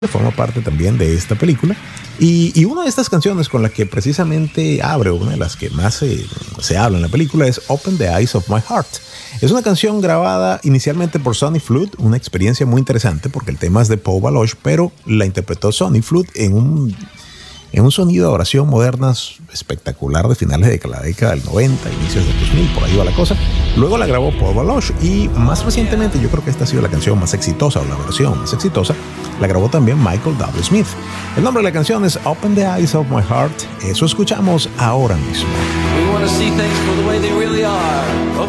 forma parte también de esta película. Y una de estas canciones con la que precisamente abre, una de las que más se habla en la película, es Open the Eyes of My Heart. Es una canción grabada inicialmente por Sonny Flood, una experiencia muy interesante porque el tema es de Paul Baloche, pero la interpretó Sonny Flood en un sonido de oración moderna espectacular de finales de la década del 90, inicios del 2000, por ahí va la cosa. Luego la grabó Paul Baloche y más recientemente, yo creo que esta ha sido la canción más exitosa o la versión más exitosa, la grabó también Michael W. Smith. El nombre de la canción es Open the Eyes of My Heart. Eso escuchamos ahora mismo. We want to see things for the way they really are.